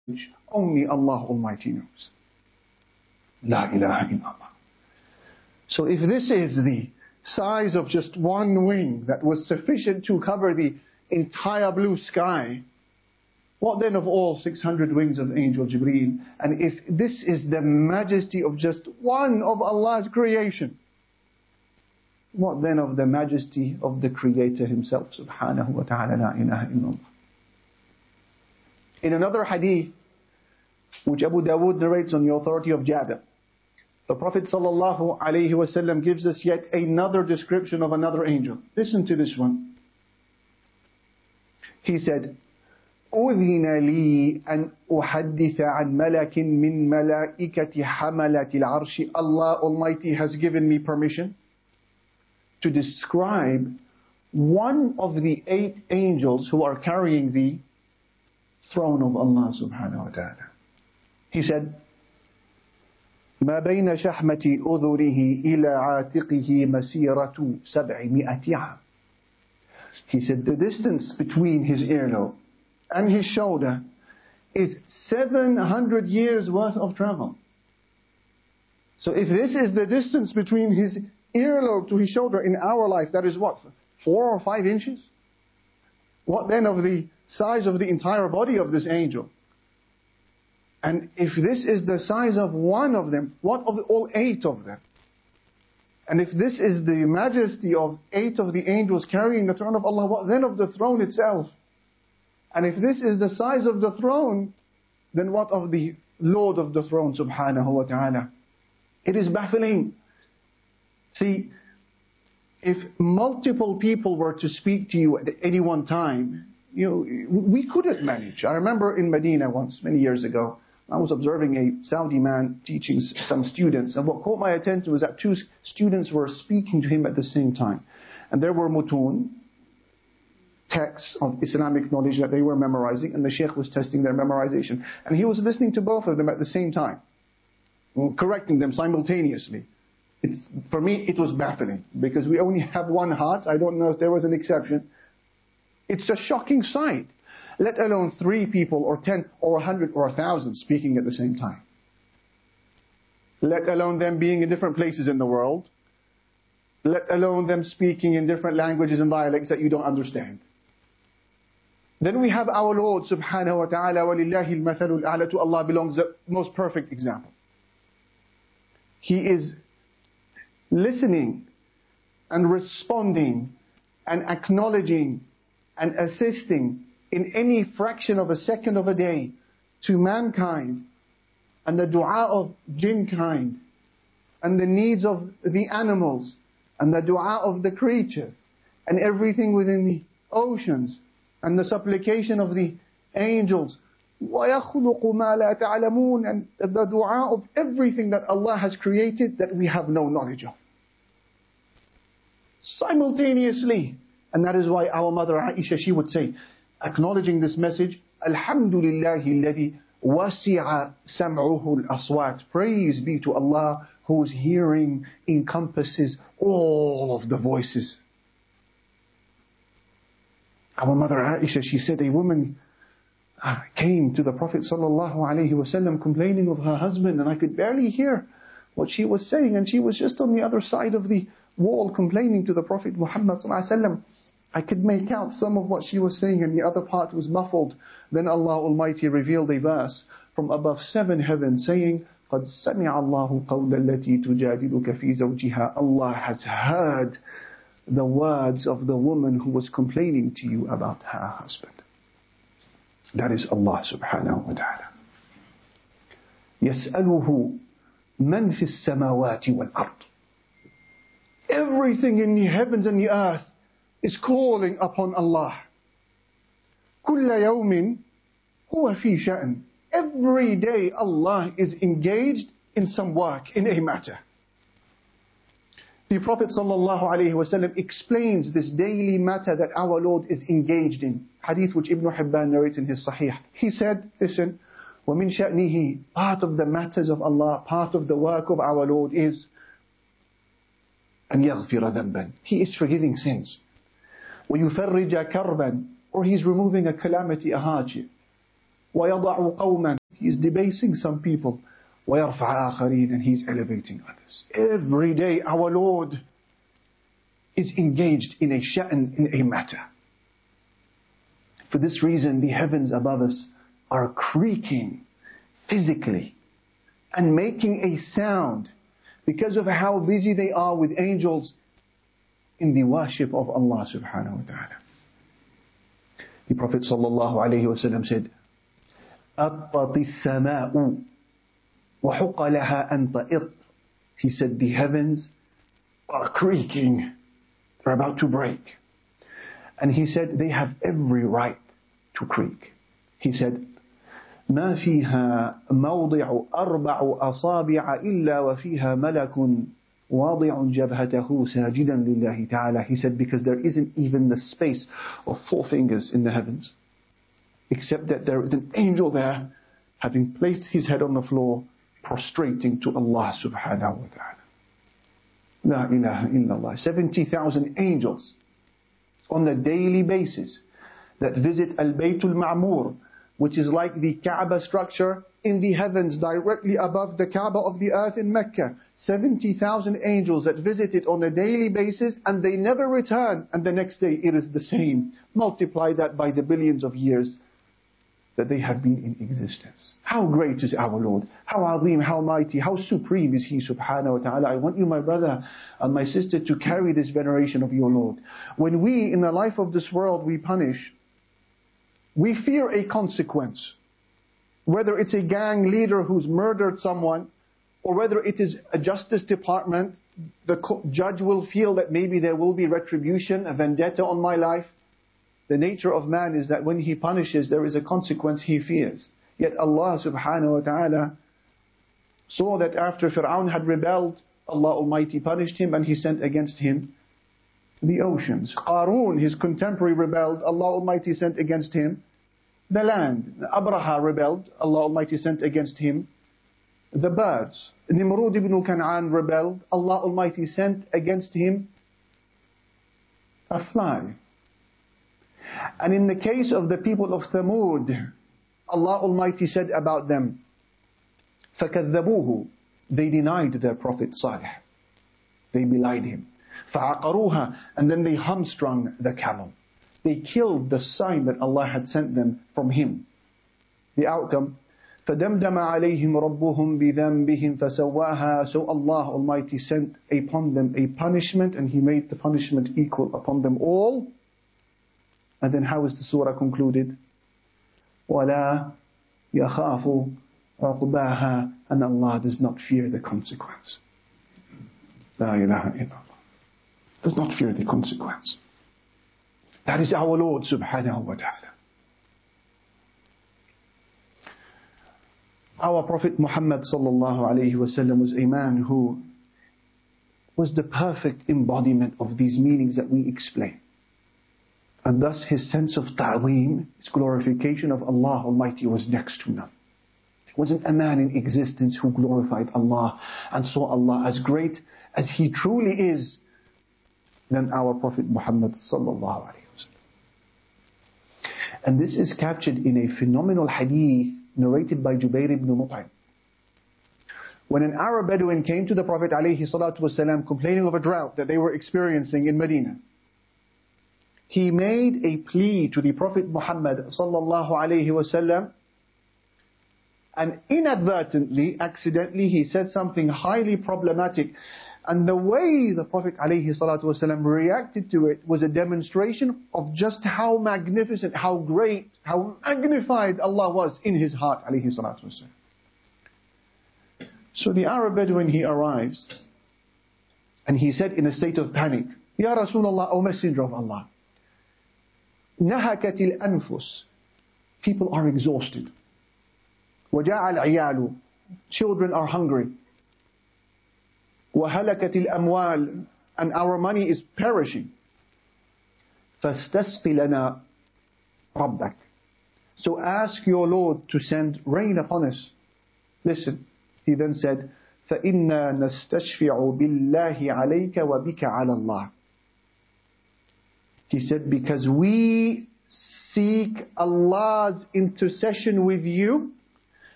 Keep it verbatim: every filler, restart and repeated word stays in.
only Allah Almighty knows. La ilaha illallah. So if this is the size of just one wing that was sufficient to cover the entire blue sky, what then of all six hundred wings of Angel Jibreel? And if this is the majesty of just one of Allah's creation, what then of the majesty of the Creator Himself, subhanahu wa ta'ala, la ilaha illallah. In another hadith, which Abu Dawood narrates on the authority of Jabir, the Prophet sallallahu alayhi wa sallam gives us yet another description of another angel. Listen to this one. He said, أذن لي أن أحدث عن ملك من ملائكة حملة العرش. Allah Almighty has given me permission to describe one of the eight angels who are carrying the throne of Allah subhanahu wa ta'ala. He said, ما بين شحمة أذنه إلى عاتقه مسيرة سبعمائة عام. He said, the distance between his earlobe and his shoulder is seven hundred years worth of travel. So if this is the distance between his earlobe to his shoulder in our life, that is what? Four or five inches? What then of the size of the entire body of this angel? And if this is the size of one of them, what of all eight of them? And if this is the majesty of eight of the angels carrying the throne of Allah, what then of the throne itself? And if this is the size of the throne, then what of the Lord of the throne, subhanahu wa ta'ala? It is baffling. See, if multiple people were to speak to you at any one time, you know, we couldn't manage. I remember in Medina once, many years ago, I was observing a Saudi man teaching some students, and what caught my attention was that two students were speaking to him at the same time. And there were mutun, texts of Islamic knowledge that they were memorizing, and the Shaykh was testing their memorization. And he was listening to both of them at the same time, correcting them simultaneously. It's, for me, it was baffling, because we only have one heart. I don't know if there was an exception. It's a shocking sight. Let alone three people, or ten, or a hundred, or a thousand speaking at the same time. Let alone them being in different places in the world. Let alone them speaking in different languages and dialects that you don't understand. Then we have our Lord subhanahu wa ta'ala, وَلِلَّهِ الْمَثَلُ الْأَعْلَى. To Allah belongs the most perfect example. He is listening and responding and acknowledging and assisting in any fraction of a second of a day to mankind, and the dua of jinn kind, and the needs of the animals, and the dua of the creatures, and everything within the oceans, and the supplication of the angels. وَيَخْلُقُ مَا لَا تَعْلَمُونَ. And the dua of everything that Allah has created that we have no knowledge of. Simultaneously. And that is why our mother Aisha, she would say, acknowledging this message, Alhamdulillahi alladhi wasi'a sam'uhu al-aswat. Praise be to Allah whose hearing encompasses all of the voices. Our mother Aisha, she said, a woman came to the Prophet sallallahu alaihi wasallam complaining of her husband, and I could barely hear what she was saying, and she was just on the other side of the wall complaining to the Prophet Muhammad sallallahu alaihi wasallam. I could make out some of what she was saying, and the other part was muffled. Then Allah Almighty revealed a verse from above seven heavens saying, قَدْ سَمِعَ اللَّهُ قَوْلَ الَّتِي تُجَادِلُكَ فِي زَوْجِهَا. Allah has heard the words of the woman who was complaining to you about her husband. That is Allah subhanahu wa ta'ala. يَسْأَلُهُ مَنْ فِي السَّمَاوَاتِ وَالْأَرْضِ. Everything in the heavens and the earth is calling upon Allah. كُلَّ يَوْمٍ هُوَ فِي شَأْنٍ. Every day Allah is engaged in some work, in a matter. The Prophet ﷺ explains this daily matter that our Lord is engaged in. Hadith which Ibn Hibban narrates in his Sahih. He said, listen, وَمِن شَأْنِهِ. Part of the matters of Allah, part of the work of our Lord is أَنْ يَغْفِرَ ذَنْبًا. He is forgiving sins. وَيُفَرِّجَ كَرْبًا. Or He is removing a calamity, a hardship. وَيَضَعُ قَوْمًا. He's debasing some people. وَيَرْفَعَ آخَرِينَ, and He's elevating others. Every day our Lord is engaged in a sha'n, in a matter. For this reason, the heavens above us are creaking physically and making a sound because of how busy they are with angels in the worship of Allah subhanahu wa ta'ala. The Prophet sallallahu alayhi wa sallam said, أَطَّتِ السَّمَاءُ وَحُقَّ لَهَا أَن تَئِطْ. He said, the heavens are creaking. They're about to break. And he said, they have every right to creak. He said, ما فيها موضع أربع أصابع إلا وفيها ملك واضع جبهته ساجدا لله تعالى. He said, because there isn't even the space of four fingers in the heavens, except that there is an angel there, having placed his head on the floor, prostrating to Allah subhanahu wa ta'ala. La ilaha illallah. seventy thousand angels on a daily basis that visit Al-Baytul Ma'mur, which is like the Kaaba structure in the heavens directly above the Kaaba of the earth in Mecca. seventy thousand angels that visit it on a daily basis, and they never return, and the next day it is the same. Multiply that by the billions of years that they have been in existence. How great is our Lord? How azim, how mighty, how supreme is He subhanahu wa ta'ala. I want you, my brother and my sister, to carry this veneration of your Lord. When we, in the life of this world, we punish, we fear a consequence. Whether it's a gang leader who's murdered someone, or whether it is a justice department, the judge will feel that maybe there will be retribution, a vendetta on my life. The nature of man is that when he punishes, there is a consequence he fears. Yet Allah subhanahu wa ta'ala saw that after Fir'aun had rebelled, Allah Almighty punished him and He sent against him the oceans. Qarun, his contemporary, rebelled. Allah Almighty sent against him the land. Abraha rebelled. Allah Almighty sent against him the birds. Nimrud ibn Kan'an rebelled. Allah Almighty sent against him a fly. And in the case of the people of Thamud, Allah Almighty said about them, فَكَذَّبُوهُ, they denied their Prophet Salih. They belied him. فَعَقَرُوهَا, and then they hamstrung the camel. They killed the sign that Allah had sent them from Him. The outcome, فَدَمْدَمَ عَلَيْهِمْ رَبُّهُمْ بِذَنْبِهِمْ فَسَوَّاهَا. So Allah Almighty sent upon them a punishment, and He made the punishment equal upon them all. And then how is the surah concluded? وَلَا يَخَافُ عُقْبَاهَا, and Allah does not fear the consequence. La ilaha illallah. Does not fear the consequence. That is our Lord subhanahu wa ta'ala. Our Prophet Muhammad sallallahu alayhi wa sallam was a man who was the perfect embodiment of these meanings that we explain. And thus his sense of ta'zeem, his glorification of Allah Almighty, was next to none. There wasn't a man in existence who glorified Allah and saw Allah as great as He truly is than our Prophet Muhammad sallallahu alayhi wa sallam. And this is captured in a phenomenal hadith narrated by Jubair ibn Mut'im. When an Arab Bedouin came to the Prophet alayhi salatu wasalam complaining of a drought that they were experiencing in Medina, he made a plea to the Prophet Muhammad sallallahu alayhi wasallam, and inadvertently, accidentally, he said something highly problematic. And the way the Prophet alayhi salatu wasallam reacted to it was a demonstration of just how magnificent, how great, how magnified Allah was in his heart alayhi salatu wasallam. So the Arab Bedouin, he arrives, and he said in a state of panic, Ya Rasulullah, O Messenger of Allah, نهكت الأنفس, people are exhausted. وجاع العيال, children are hungry. وهلكت الأموال, and our money is perishing. فاستسق لنا ربك, so ask your Lord to send rain upon us. Listen, he then said, فإنا نستشفع بالله عليك وبك على الله. He said, because we seek Allah's intercession with you